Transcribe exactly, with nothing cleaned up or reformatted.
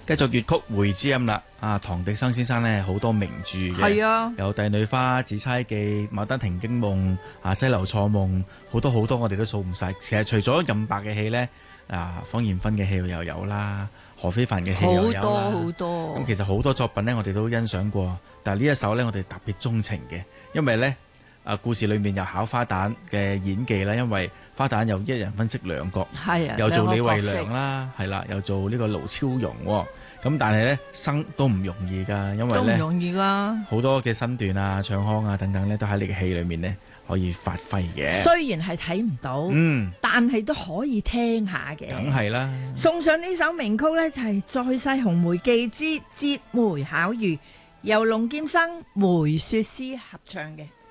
繼續粵曲會知音啦！啊，唐滌生先生呢，好多名著嘅， 係啊， 有《帝女花》《紫釵記》《牡丹亭驚夢》啊，《西樓錯夢》好多好多，我哋都數唔晒。其實除咗任白嘅戲呢，啊，芳艷芬嘅戲又有啦，何非凡嘅戲又有啦， 好多好多。 咁其實好多作品呢，我哋都欣賞過，但係呢一首呢，我哋特別鍾情嘅，因為呢，啊，故事裏面有考花旦嘅演技啦，因為花旦又一人分飾兩角， 係啊， 又做李慧兩個角色娘啦，係啦，又做呢個盧超容喎。咁但係咧生都唔容易㗎，因為咧都唔容易㗎。 好多嘅身段啊、唱腔啊等等咧，都喺你嘅戲裏面咧可以發揮嘅。 雖然係睇唔到， 嗯， 但係都可以聽下嘅。 梗係啦。 送上呢首名曲呢，就係、是《再世紅梅記之折梅巧遇》，由龍劍生、梅雪詩合唱嘅。